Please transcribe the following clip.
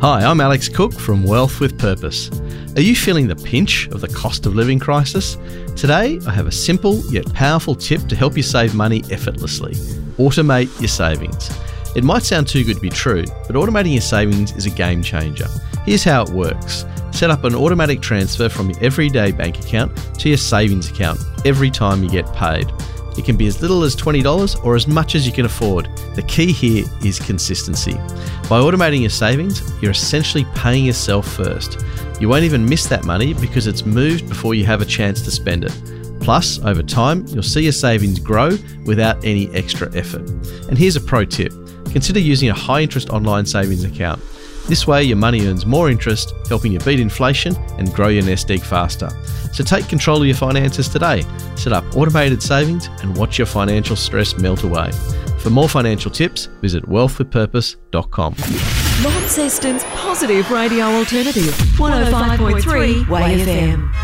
Hi, I'm Alex Cook from Wealth with Purpose. Are you feeling the pinch of the cost of living crisis? Today, I have a simple yet powerful tip to help you save money effortlessly. Automate your savings. It might sound too good to be true, but automating your savings is a game changer. Here's how it works. Set up an automatic transfer from your everyday bank account to your savings account every time you get paid. It can be as little as $20 or as much as you can afford. The key here is consistency. By automating your savings, you're essentially paying yourself first. You won't even miss that money because it's moved before you have a chance to spend it. Plus, over time, you'll see your savings grow without any extra effort. And here's a pro tip. Consider using a high-interest online savings account. This way, your money earns more interest, helping you beat inflation and grow your nest egg faster. So take control of your finances today. Set up automated savings and watch your financial stress melt away. For more financial tips, visit wealthwithpurpose.com. Launceston's positive radio alternative, 105.3 Way FM.